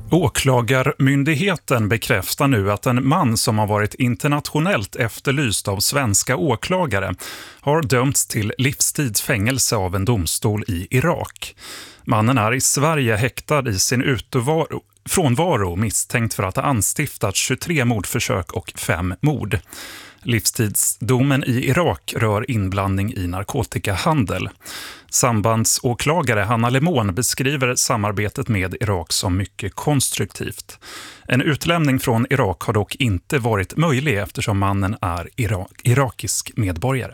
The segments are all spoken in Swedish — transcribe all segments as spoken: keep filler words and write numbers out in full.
Åklagarmyndigheten bekräftar nu att en man som har varit internationellt efterlyst av svenska åklagare har dömts till livstidsfängelse av en domstol i Irak. Mannen är i Sverige häktad i sin utevaro, frånvaro misstänkt för att ha anstiftat tjugotre mordförsök och fem mord. Livstidsdomen i Irak rör inblandning i narkotikahandel. Sambandsåklagare Hanna Lemon beskriver samarbetet med Irak som mycket konstruktivt. En utlämning från Irak har dock inte varit möjlig eftersom mannen är irak- irakisk medborgare.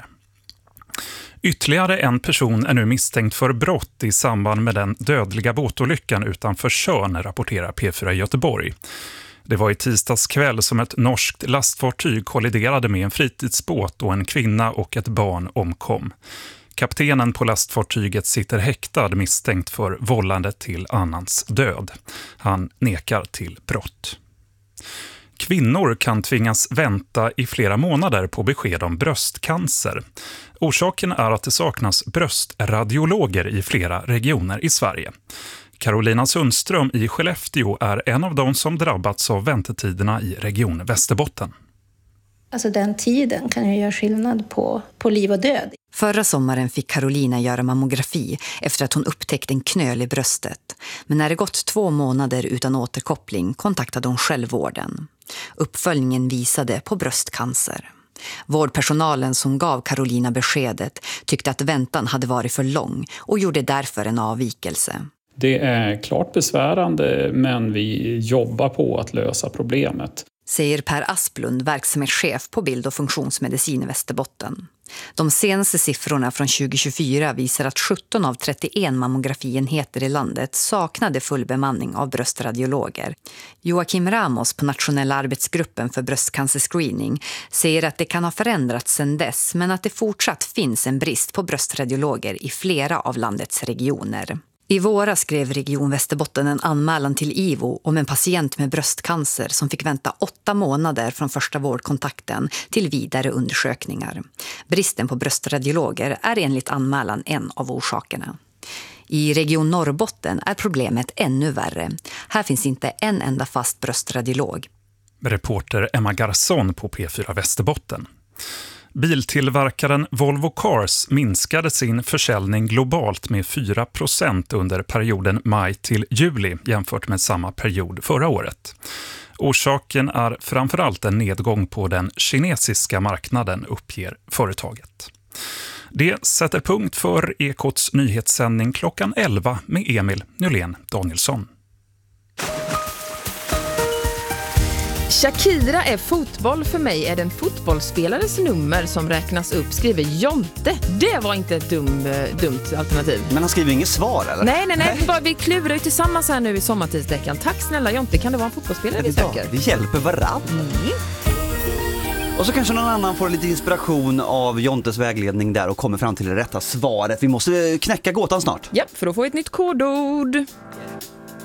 Ytterligare en person är nu misstänkt för brott i samband med den dödliga båtolyckan utanför Tjörn, rapporterar P fyra Göteborg. Det var i tisdags kväll som ett norskt lastfartyg kolliderade med en fritidsbåt och en kvinna och ett barn omkom. Kaptenen på lastfartyget sitter häktad misstänkt för vållande till annans död. Han nekar till brott. Kvinnor kan tvingas vänta i flera månader på besked om bröstcancer. Orsaken är att det saknas bröstradiologer i flera regioner i Sverige. Carolina Sundström i Skellefteå är en av de som drabbats av väntetiderna i region Västerbotten. Alltså den tiden kan ju göra skillnad på, på liv och död. Förra sommaren fick Carolina göra mammografi efter att hon upptäckte en knöl i bröstet. Men när det gått två månader utan återkoppling kontaktade hon självvården. Uppföljningen visade på bröstcancer. Vårdpersonalen som gav Carolina beskedet tyckte att väntan hade varit för lång och gjorde därför en avvikelse. Det är klart besvärande, men vi jobbar på att lösa problemet, säger Per Asplund, verksamhetschef på bild- och funktionsmedicin i Västerbotten. De senaste siffrorna från tjugo tjugofyra visar att sjutton av trettioen mammografienheter i landet saknade full bemanning av bröstradiologer. Joakim Ramos på Nationella arbetsgruppen för bröstcancerscreening säger att det kan ha förändrats sedan dess, men att det fortsatt finns en brist på bröstradiologer i flera av landets regioner. I våras skrev Region Västerbotten en anmälan till I V O om en patient med bröstcancer som fick vänta åtta månader från första vårdkontakten till vidare undersökningar. Bristen på bröstradiologer är enligt anmälan en av orsakerna. I Region Norrbotten är problemet ännu värre. Här finns inte en enda fast bröstradiolog. Reporter Emma Garson på P fyra Västerbotten. Biltillverkaren Volvo Cars minskade sin försäljning globalt med fyra procent under perioden maj till juli jämfört med samma period förra året. Orsaken är framförallt en nedgång på den kinesiska marknaden, uppger företaget. Det sätter punkt för Ekots nyhetssändning klockan elva med Emil Nylén Danielsson. Shakira är fotboll, för mig är den fotbollsspelares nummer som räknas upp, skriver Jonte. Det var inte ett dum, dumt alternativ. Men han skriver inget svar, eller? Nej, nej, nej. Bara, vi klurar ju tillsammans här nu i sommartidsdäckan. Tack snälla Jonte, kan det vara en fotbollsspelare vi söker? Vi hjälper varann. Mm. Och så kanske någon annan får lite inspiration av Jontes vägledning där och kommer fram till det rätta svaret. Vi måste knäcka gåtan snart. Ja, för då får vi ett nytt kodord.